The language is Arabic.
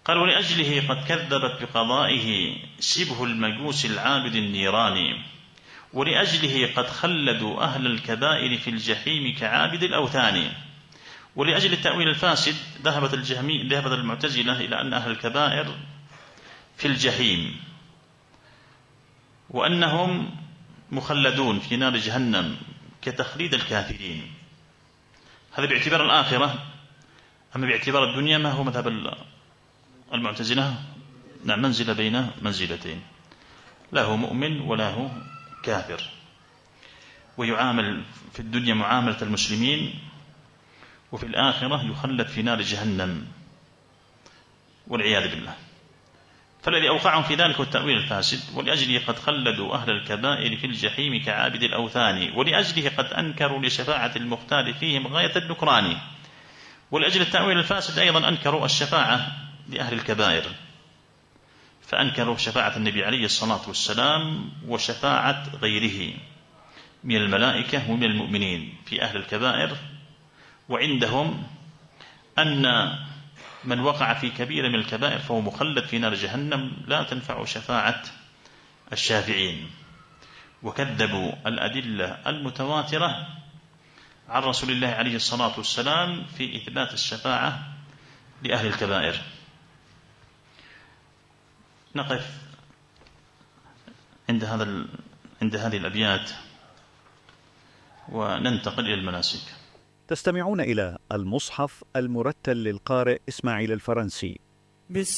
قال: ولأجله قد كذبت بقضائه شبه المجوس العابد النيراني، ولأجله قد خلدوا أهل الكبائر في الجحيم كعابد الأوثان. ولأجل التأويل الفاسد ذهبت المعتزلة إلى أن أهل الكبائر في الجحيم، وأنهم مخلدون في نار جهنم كتخليد الكافرين. هذا باعتبار الآخرة. أما باعتبار الدنيا ما هو مذهب المعتزلة؟ نعم، منزلة بين منزلتين، لا هو مؤمن ولا هو كافر، ويعامل في الدنيا معاملة المسلمين، وفي الآخرة يخلد في نار جهنم والعياذ بالله. فالذي أوقعهم في ذلك التأويل الفاسد. ولأجله قد خلدوا أهل الكبائر في الجحيم كعابد الأوثان، ولأجله قد أنكروا لشفاعة المختار فيهم غاية النكران. ولأجل التأويل الفاسد أيضا أنكروا الشفاعة لأهل الكبائر، فأنكروا شفاعة النبي عليه الصلاة والسلام وشفاعة غيره من الملائكة ومن المؤمنين في أهل الكبائر. وعندهم أن من وقع في كبيرة من الكبائر فهو مخلد في نار جهنم، لا تنفع شفاعة الشافعين. وكذبوا الأدلة المتواترة عن رسول الله عليه الصلاة والسلام في إثبات الشفاعة لأهل الكبائر. نقف عند هذه الأبيات وننتقل إلى المناسك. تستمعون إلى المصحف المرتل للقارئ إسماعيل الفرنسي.